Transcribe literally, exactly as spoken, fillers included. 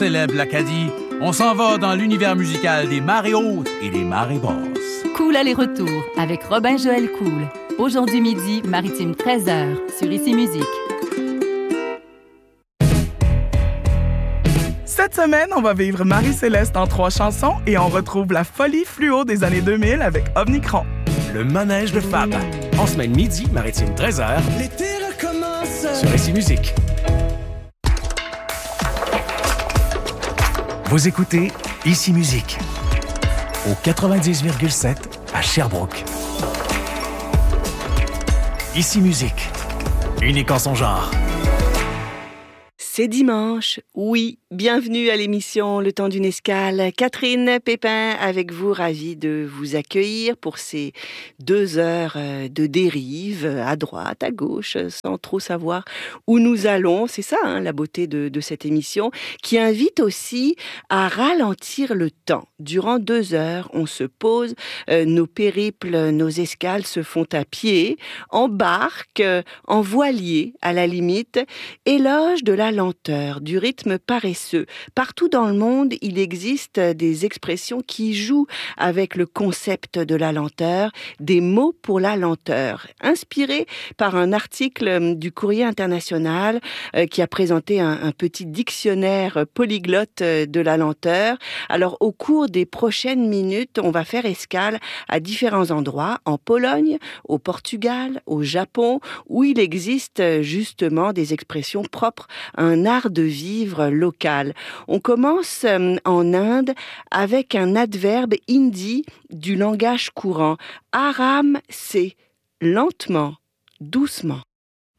Célèbre l'Acadie, on s'en va dans l'univers musical des marées hautes et des marées basses. Cool aller-retour avec Robin Joël Cool. Aujourd'hui midi, Maritime treize heures, sur Ici Musique. Cette semaine, on va vivre Marie-Céleste en trois chansons et on retrouve la folie fluo des années deux mille avec Omnicron. Le manège de Fab. En semaine midi, Maritime treize heures. L'été recommence. Sur Ici Musique. Vous écoutez Ici Musique au quatre-vingt-dix virgule sept à Sherbrooke. Ici Musique, unique en son genre. C'est dimanche, oui, bienvenue à l'émission Le Temps d'une escale. Catherine Pépin avec vous, ravie de vous accueillir pour ces deux heures de dérive à droite, à gauche, sans trop savoir où nous allons. C'est ça, hein, la beauté de, de cette émission, qui invite aussi à ralentir le temps. Durant deux heures, on se pose, euh, nos périples, nos escales se font à pied, en barque, en voilier à la limite, éloge de la lenteur, du rythme paresseux. Partout dans le monde, il existe des expressions qui jouent avec le concept de la lenteur, des mots pour la lenteur. Inspiré par un article du Courrier international euh, qui a présenté un, un petit dictionnaire polyglotte de la lenteur. Alors, au cours des prochaines minutes, on va faire escale à différents endroits, en Pologne, au Portugal, au Japon, où il existe justement des expressions propres à un art de vivre local. On commence en Inde avec un adverbe hindi du langage courant. Aram, c'est lentement, doucement.